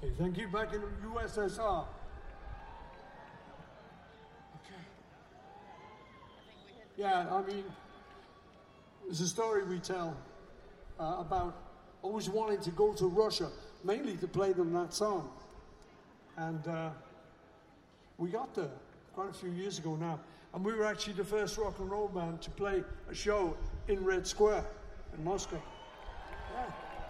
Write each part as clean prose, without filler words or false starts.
Okay, thank you. Back in the USSR. Okay. Yeah, I mean, there's a story we tell about always wanting to go to Russia, mainly to play them that song. And we got there quite a few years ago now. And we were actually the first rock and roll band to play a show in Red Square in Moscow. Yeah.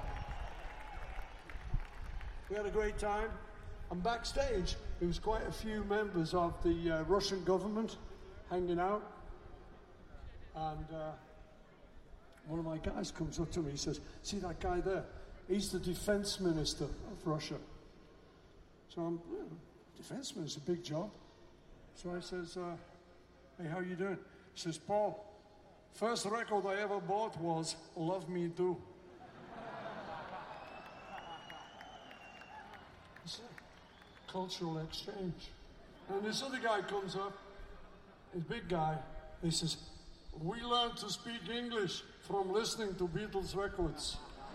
We had a great time. And backstage, there was quite a few members of the Russian government hanging out. And one of my guys comes up to me, he says, "See that guy there? He's the defense minister of Russia." So I'm, defense minister, big job. So I says, "Hey, how you doing?" He says, "Paul, first record I ever bought was Love Me Do." It's a cultural exchange. And this other guy comes up, this big guy, he says, "We learned to speak English from listening to Beatles records."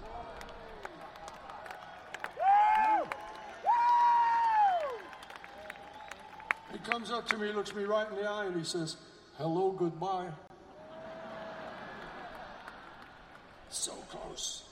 He comes up to me, looks me right in the eye, and he says, "Hello, goodbye." So close.